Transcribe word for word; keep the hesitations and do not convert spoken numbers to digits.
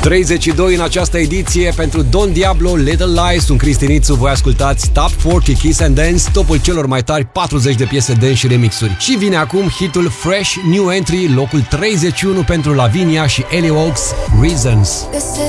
treizeci și doi în această ediție pentru Don Diablo, Little Lies. Sunt Cristi Nițu, voi ascultați Top patruzeci Kiss and Dance, topul celor mai tari patruzeci de piese dance și remixuri. Și vine acum hitul Fresh New Entry, locul treizeci și unu pentru Lavinia și Ellie Oaks, Reasons.